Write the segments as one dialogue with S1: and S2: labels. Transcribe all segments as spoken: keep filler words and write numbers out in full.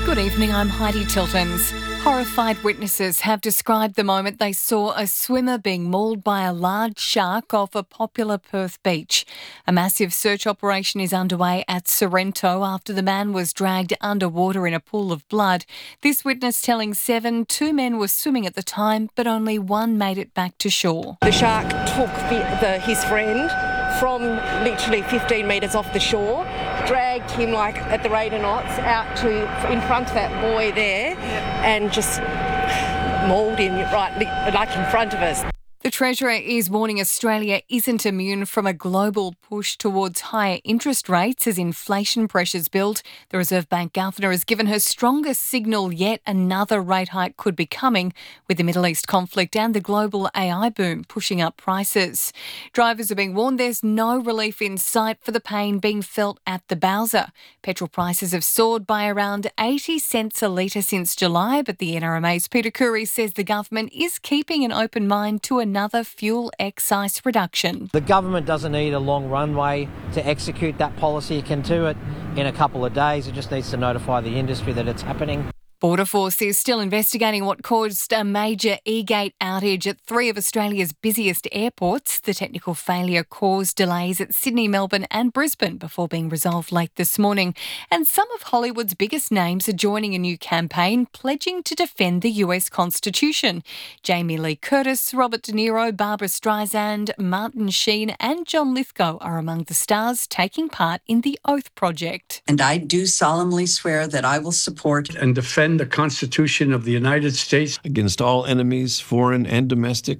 S1: Good evening, I'm Heidi Tiltons. Horrified witnesses have described the moment they saw a swimmer being mauled by a large shark off a popular Perth beach. A massive search operation is underway at Sorrento after the man was dragged underwater in a pool of blood. This witness telling Seven two men were swimming at the time, but only one made it back to shore.
S2: The shark took the, the, his friend from literally fifteen metres off the shore, dragged him like at the rate of knots out to in front of that boy there, and just mauled him right like in front of us.
S1: The Treasurer is warning Australia isn't immune from a global push towards higher interest rates as inflation pressures build. The Reserve Bank Governor has given her strongest signal yet another rate hike could be coming, with the Middle East conflict and the global A I boom pushing up prices. Drivers are being warned there's no relief in sight for the pain being felt at the Bowser. Petrol prices have soared by around eighty cents a litre since July, but the N R M A's Peter Khoury says the government is keeping an open mind to another Another fuel excise reduction.
S3: The government doesn't need a long runway to execute that policy. It can do it in a couple of days. It just needs to notify the industry that it's happening.
S1: Border Force is still investigating what caused a major e-gate outage at three of Australia's busiest airports. The technical failure caused delays at Sydney, Melbourne and Brisbane before being resolved late this morning. And some of Hollywood's biggest names are joining a new campaign pledging to defend the U S Constitution. Jamie Lee Curtis, Robert De Niro, Barbra Streisand, Martin Sheen and John Lithgow are among the stars taking part in the Oath Project.
S4: And I do solemnly swear that I will support
S5: and defend the Constitution of the United States
S6: against all enemies, foreign and domestic.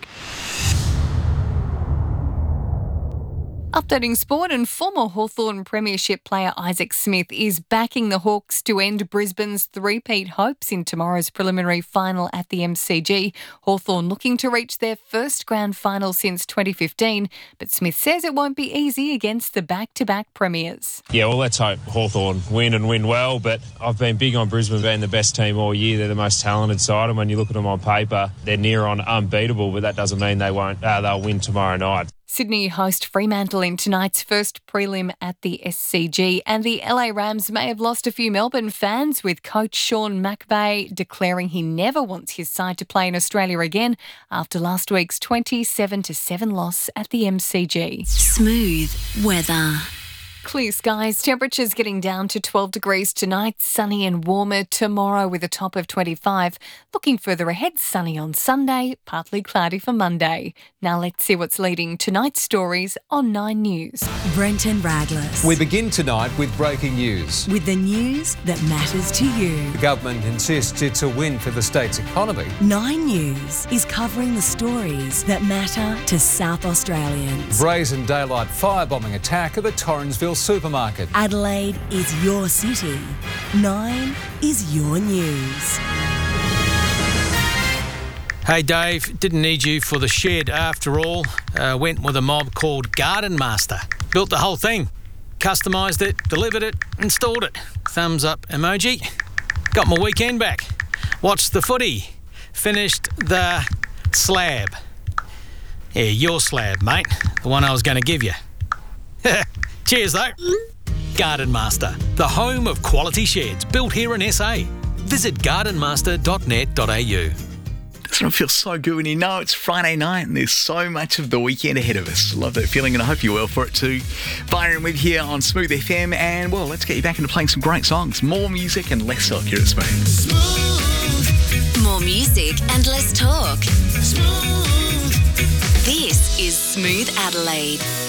S1: Updating sport, and former Hawthorn Premiership player Isaac Smith is backing the Hawks to end Brisbane's three-peat hopes in tomorrow's preliminary final at the M C G. Hawthorn looking to reach their first grand final since twenty fifteen, but Smith says it won't be easy against the back-to-back premiers.
S7: Yeah, well, let's hope Hawthorn win and win well, but I've been big on Brisbane being the best team all year. They're the most talented side, and when you look at them on paper, they're near on unbeatable, but that doesn't mean they won't. Uh, they'll win tomorrow night.
S1: Sydney host Fremantle in tonight's first prelim at the S C G, and the L A Rams may have lost a few Melbourne fans, with coach Sean McVay declaring he never wants his side to play in Australia again after last week's twenty-seven to seven loss at the M C G.
S8: Smooth weather.
S1: Clear skies, temperatures getting down to twelve degrees tonight, sunny and warmer tomorrow with a top of twenty-five. Looking further ahead, sunny on Sunday, partly cloudy for Monday. Now let's see what's leading tonight's stories on Nine News.
S8: Brenton Radless.
S9: We begin tonight with breaking news.
S8: With the news that matters to you.
S9: The government insists it's a win for the state's economy.
S8: Nine News is covering the stories that matter to South Australians.
S9: Brazen daylight firebombing attack of a Torrensville supermarket.
S8: Adelaide is your city. Nine is your news.
S10: Hey Dave, didn't need you for the shed after all. Uh, went with a mob called Garden Master. Built the whole thing. Customised it, delivered it, installed it. Thumbs up emoji. Got my weekend back. Watched the footy. Finished the slab. Yeah, your slab, mate. The one I was going to give you. Cheers though. Garden Master, the home of quality sheds built here in S A. Visit garden master dot net dot a u.
S11: Doesn't it feel so good when you know it's Friday night and there's so much of the weekend ahead of us? Love that feeling, and I hope you're well for it too. Byron with here on Smooth F M, and well, let's get you back into playing some great songs. More music and less talk here at Smooth.
S8: Smooth. More music and less talk. Smooth. This is Smooth Adelaide.